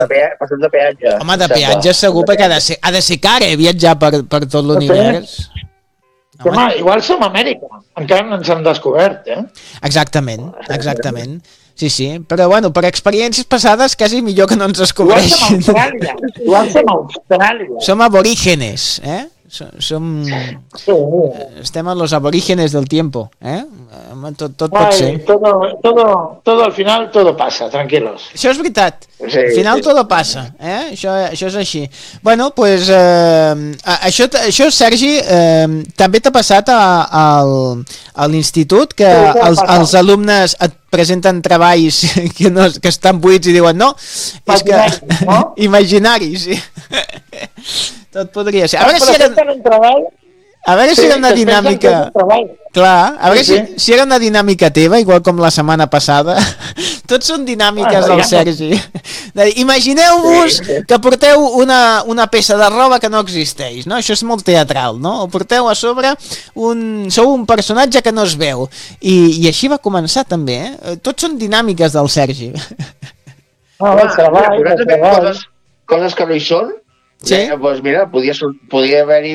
Passat de peatge. Home, de peatge segur, perquè ha de ser car, viatjar per tot l'univers. Home, igual som Amèrica, encara no ens han descobert, Exactament. Sí, però bueno, per experiències passades quasi millor que no ens descobreixin. Igual som Austràlia. Som aborígenes, estem en los aborígenes del tiempo, tot pot ser. Todo al final todo pasa, tranquilos. Això és veritat, al final todo passa, això és així. Bueno, pues això Sergi, també t'ha passat a l'institut que els alumnes et presenten treballs que estan buits i diuen no, és que imaginaris, sí. Tot podria ser. A veure si era una dinàmica. Clar, a veure si era una dinàmica teva, igual com la setmana passada. Tots són dinàmiques del Sergi. Imagineu-vos que porteu una peça de roba que no existeix, no? Això és molt teatral, no? O porteu a sobre sou un personatge que no es veu. I així va començar també, Tots són dinàmiques del Sergi. Coses que no hi són. Sí. Doncs mira, podia haver-hi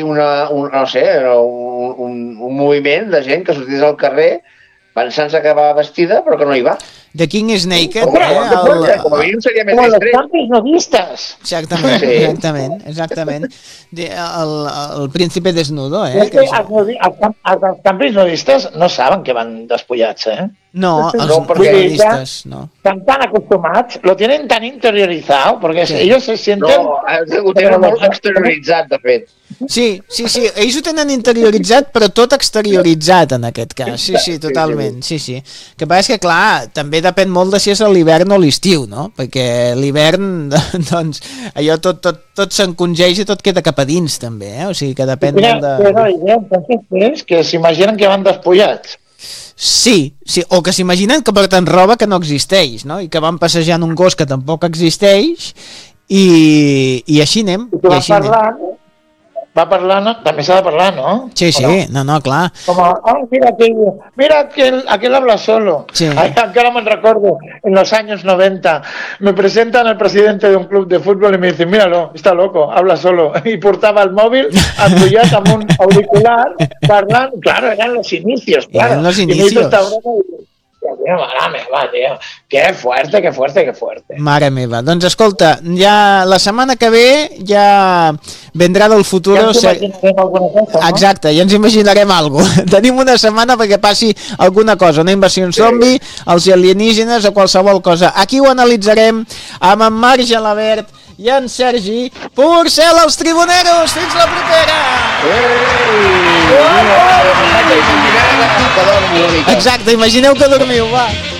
un moviment de gent que sortís al carrer pensant-se que va vestida però que no hi va. The King is Naked. Com a mínim seria més distret. Els canvis nudistes. Exactament. El príncipe desnudo. És que els canvis nudistes no saben que van despullats, No, els nudistes no. Están tan acostumats, lo tienen tan interiorizado, porque ellos se sienten... No, ho tenen molt exterioritzat, de fet. Sí, ells ho tenen interioritzat, però tot exterioritzat en aquest cas. Sí, totalment, sí. Que passa que, clar, també depèn molt de si és l'hivern o l'estiu, no? Perquè l'hivern, doncs, allò tot s'encongeix i tot queda cap a dins, també, O sigui que depèn molt de... Però és que s'imaginen que van despullats. Sí, o que s'imaginen que porten roba que no existeix, no? I que van passejant un gos que tampoc existeix i així anem. Va parlant, també s'ha de parlar, ¿no? Sí, no, clar. Como, mira aquel habla solo. Sí. Ahora me recuerdo, en los años 90, me presentan al presidente de un club de fútbol y me dicen, míralo, está loco, habla solo. Y portaba el móvil, apoyat amb un auricular, parlant, claro, eran los inicios, claro. Eran los inicios. Y me hizo esta broma y... Mare meva, tío. Que fuerte. Mare meva. Doncs escolta, ja la setmana que ve ja vendrà del futur... Ja ens imaginarem alguna cosa, no? Exacte, ja ens imaginarem alguna cosa. Tenim una setmana perquè passi alguna cosa, una invasió zombi, els alienígenes o qualsevol cosa. Aquí ho analitzarem amb en Marc Gelabert i en Sergi Porcel, els Tribuneros. Fins la propera! Exacte, imagineu que dormiu, va.